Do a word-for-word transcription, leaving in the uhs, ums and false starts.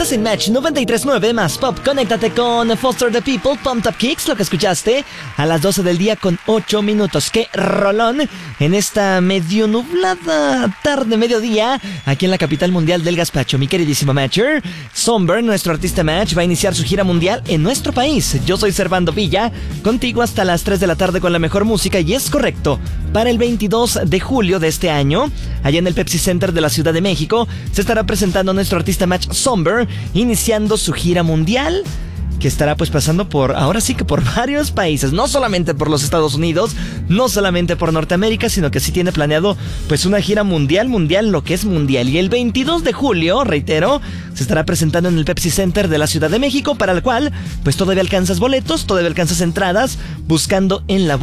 Estás en Match noventa y tres punto nueve más Pop. Conéctate con Foster the People, Pumped Up Kicks, lo que escuchaste a las doce del día con ocho minutos. ¡Qué rolón! En esta medio nublada tarde, mediodía, aquí en la capital mundial del gazpacho. Mi queridísimo Matcher, Somber, nuestro artista Match, va a iniciar su gira mundial en nuestro país. Yo soy Servando Villa, contigo hasta las tres de la tarde con la mejor música. Y es correcto, para el veintidós de julio de este año, allá en el Pepsi Center de la Ciudad de México, se estará presentando nuestro artista Match Somber, iniciando su gira mundial, que estará pues pasando por, ahora sí que por varios países, no solamente por los Estados Unidos, no solamente por Norteamérica, sino que sí tiene planeado pues una gira mundial, mundial, lo que es mundial. Y el veintidós de julio, reitero, se estará presentando en el Pepsi Center de la Ciudad de México, para el cual pues todavía alcanzas boletos, todavía alcanzas entradas, buscando en la